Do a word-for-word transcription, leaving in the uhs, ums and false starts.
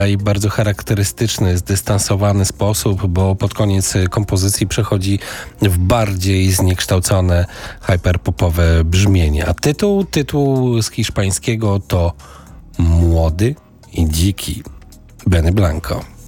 i bardzo charakterystyczny, zdystansowany sposób, bo pod koniec kompozycji przechodzi w bardziej zniekształcone, hyperpopowe brzmienie. A tytuł, tytuł z hiszpańskiego to Młody i Dziki. Benny Blanco.